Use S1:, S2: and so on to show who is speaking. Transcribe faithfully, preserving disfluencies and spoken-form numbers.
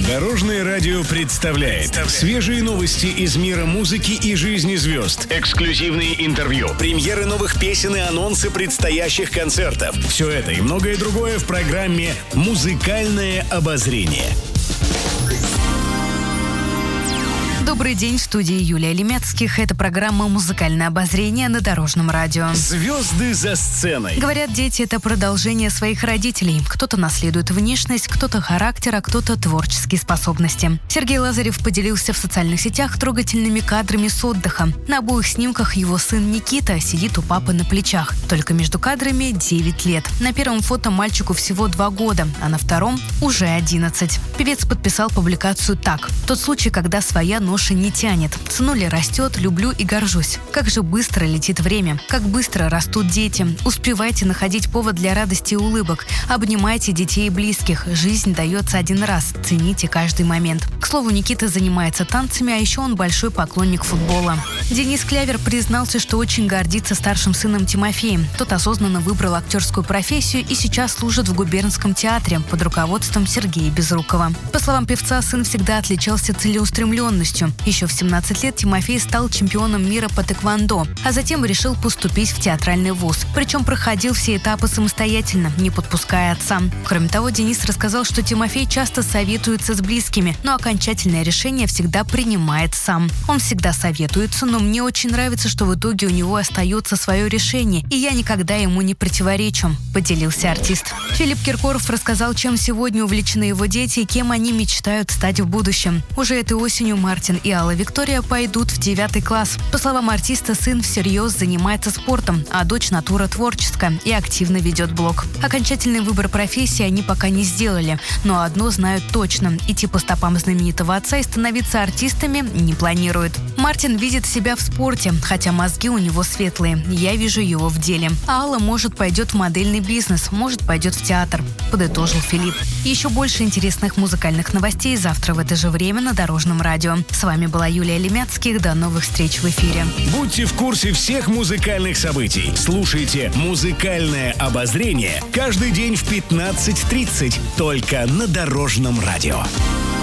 S1: Дорожное радио представляет свежие новости из мира музыки и жизни звезд, эксклюзивные интервью, премьеры новых песен и анонсы предстоящих концертов. Все это и многое другое в программе «Музыкальное обозрение».
S2: Добрый день, в студии Юлия Лемецких. Это программа «Музыкальное обозрение» на Дорожном радио.
S1: Звезды за сценой.
S2: Говорят, дети — это продолжение своих родителей. Кто-то наследует внешность, кто-то характер, а кто-то творческие способности. Сергей Лазарев поделился в социальных сетях трогательными кадрами с отдыха. На обоих снимках его сын Никита сидит у папы на плечах. Только между кадрами девять лет. На первом фото мальчику всего два года, а на втором уже одиннадцать. Певец подписал публикацию так: «Тот случай, когда своя ноша не тянет. Сынуля растет, люблю и горжусь. Как же быстро летит время. Как быстро растут дети. Успевайте находить повод для радости и улыбок. Обнимайте детей и близких. Жизнь дается один раз. Цените каждый момент». К слову, Никита занимается танцами, а еще он большой поклонник футбола. Денис Клявер признался, что очень гордится старшим сыном Тимофеем. Тот осознанно выбрал актерскую профессию и сейчас служит в губернском театре под руководством Сергея Безрукова. По словам певца, сын всегда отличался целеустремленностью. Еще в семнадцать лет Тимофей стал чемпионом мира по тэквондо, а затем решил поступить в театральный вуз. Причем проходил все этапы самостоятельно, не подпуская отца. Кроме того, Денис рассказал, что Тимофей часто советуется с близкими, но окончательное решение всегда принимает сам. Он всегда советуется, но мне очень нравится, что в итоге у него остается свое решение, и я никогда ему не противоречу», — поделился артист. Филипп Киркоров рассказал, чем сегодня увлечены его дети и кем они мечтают стать в будущем. Уже этой осенью Мартин и Алла Виктория пойдут в девятый класс. По словам артиста, сын всерьез занимается спортом, а дочь натура творческая и активно ведет блог. Окончательный выбор профессии они пока не сделали, но одно знают точно: идти по стопам знаменитого отца и становиться артистами не планируют. Мартин видит себя в спорте, хотя мозги у него светлые. Я вижу его в деле. А Алла, может, пойдет в модельный бизнес, может, пойдет в театр, подытожил Филипп. Еще больше интересных музыкальных новостей завтра в это же время на Дорожном радио. С вами была Юлия Лемецких. До новых встреч в эфире.
S1: Будьте в курсе всех музыкальных событий. Слушайте «Музыкальное обозрение» каждый день в пятнадцать тридцать только на Дорожном радио.